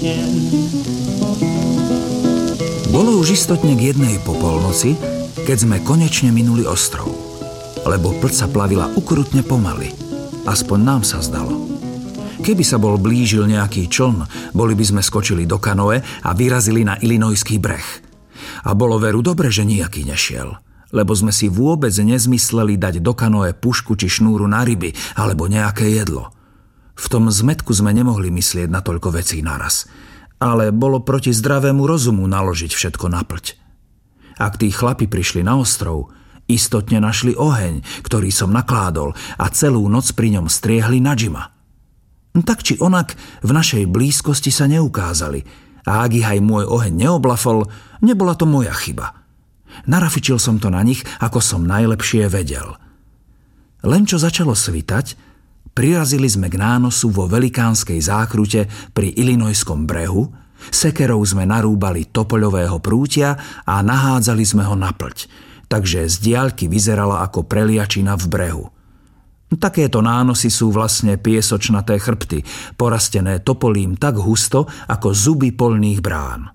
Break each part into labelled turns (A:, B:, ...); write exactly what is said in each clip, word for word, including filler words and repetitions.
A: Bolo už istotne k jednej po polnoci, keď sme konečne minuli ostrov. Lebo plť sa plavila ukrutne pomaly. Aspoň nám sa zdalo. Keby sa bol blížil nejaký čln, boli by sme skočili do kanoe a vyrazili na Illinoiský breh. A bolo veru dobre, že nejaký nešiel. Lebo sme si vôbec nezmysleli dať do kanoe pušku či šnúru na ryby alebo nejaké jedlo. V tom zmätku sme nemohli myslieť na toľko vecí naraz. Ale bolo proti zdravému rozumu naložiť všetko na plť. Ak tí chlapi prišli na ostrov, istotne našli oheň, ktorý som nakládol a celú noc pri ňom striehli na Jima. Tak či onak v našej blízkosti sa neukázali a ak ich aj môj oheň neoblafol, nebola to moja chyba. Narafičil som to na nich, ako som najlepšie vedel. Len čo začalo svitať, prirazili sme k nánosu vo velikánskej zákrute pri Illinoiskom brehu, sekerou sme narúbali topoľového prútia a nahádzali sme ho na plť, takže z diaľky vyzerala ako preliačina v brehu. Takéto nánosy sú vlastne piesočnaté chrbty, porastené topolím tak husto ako zuby poľných brán.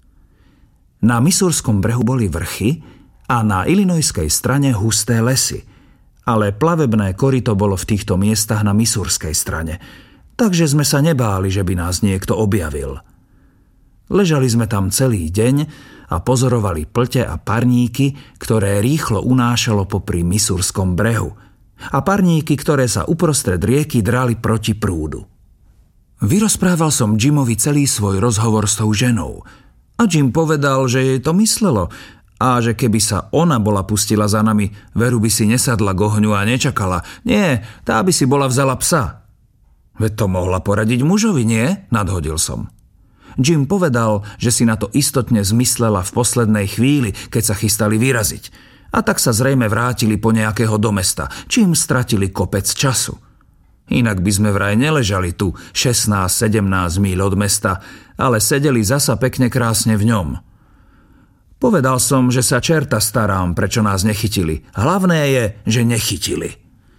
A: Na Missourskom brehu boli vrchy a na Illinoiskej strane husté lesy, ale plavebné koryto bolo v týchto miestach na Missourskej strane, takže sme sa nebáli, že by nás niekto objavil. Ležali sme tam celý deň a pozorovali pľte a parníky, ktoré rýchlo unášalo popri Missourskom brehu, a parníky, ktoré sa uprostred rieky drali proti prúdu. Vyrozprával som Jimovi celý svoj rozhovor s tou ženou a Jim povedal, že jej to myslelo a že keby sa ona bola pustila za nami, veru by si nesadla k ohňu a nečakala. Nie, tá by si bola vzala psa. Veď to mohla poradiť mužovi, nie? Nadhodil som. Jim povedal, že si na to istotne zmyslela v poslednej chvíli, keď sa chystali vyraziť. A tak sa zrejme vrátili po nejakého do mesta, čím stratili kopec času. Inak by sme vraj neležali tu šestnásť sedemnásť míľ od mesta, ale sedeli zasa pekne krásne v ňom. Povedal som, že sa čerta starám, prečo nás nechytili. Hlavné je, že nechytili.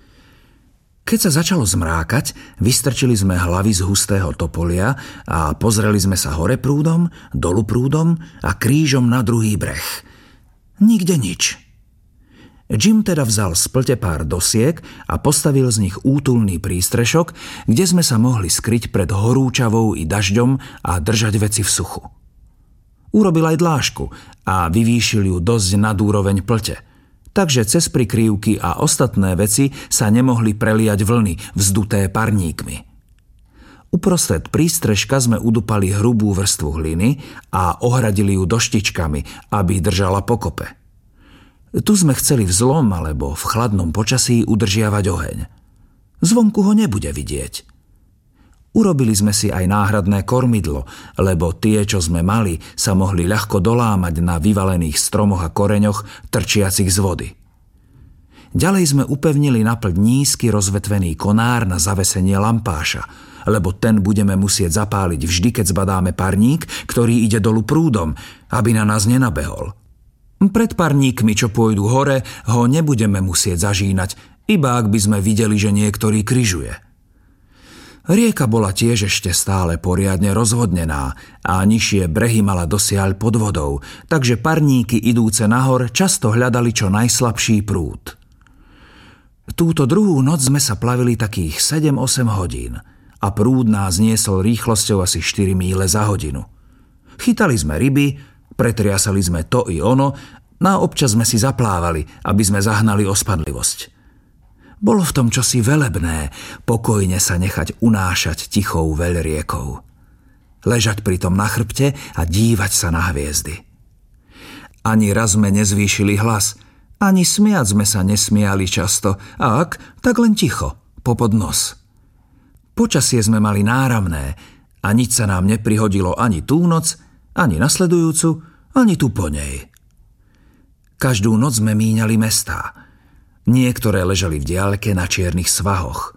A: Keď sa začalo zmrákať, vystrčili sme hlavy z hustého topolia a pozreli sme sa hore prúdom, dolu prúdom a krížom na druhý breh. Nikde nič. Jim teda vzal z pľte pár dosiek a postavil z nich útulný prístrešok, kde sme sa mohli skryť pred horúčavou i dažďom a držať veci v suchu. Urobil aj dlášku a vyvýšil ju dosť nad úroveň pľte, takže cez prikrývky a ostatné veci sa nemohli preliať vlny vzduté parníkmi. Uprostred prístrežka sme udupali hrubú vrstvu hliny a ohradili ju doštičkami, aby držala pokope. Tu sme chceli v zlom alebo v chladnom počasí udržiavať oheň. Zvonku ho nebude vidieť. Urobili sme si aj náhradné kormidlo, lebo tie, čo sme mali, sa mohli ľahko dolámať na vyvalených stromoch a koreňoch trčiacich z vody. Ďalej sme upevnili na plť nízky rozvetvený konár na zavesenie lampáša, lebo ten budeme musieť zapáliť vždy, keď zbadáme parník, ktorý ide dolu prúdom, aby na nás nenabehol. Pred parníkmi, čo pôjdu hore, ho nebudeme musieť zažínať, iba ak by sme videli, že niektorý križuje. Rieka bola tiež ešte stále poriadne rozvodnená a nižšie brehy mala dosiaľ pod vodou, takže parníky idúce nahor často hľadali čo najslabší prúd. Túto druhú noc sme sa plavili takých sedem osem hodín a prúd nás niesol rýchlosťou asi štyri míle za hodinu. Chytali sme ryby, pretriasali sme to i ono, no a občas sme si zaplávali, aby sme zahnali ospadlivosť. Bolo v tom čosi velebné, pokojne sa nechať unášať tichou veľriekou. Ležať pritom na chrbte a dívať sa na hviezdy. Ani raz sme nezvýšili hlas, ani smiať sme sa nesmiali často, a ak, tak len ticho, popod nos. Počasie sme mali náramné a nič sa nám neprihodilo ani tú noc, ani nasledujúcu, ani tu po nej. Každú noc sme míňali mestá. Niektoré ležali v diaľke na čiernych svahoch.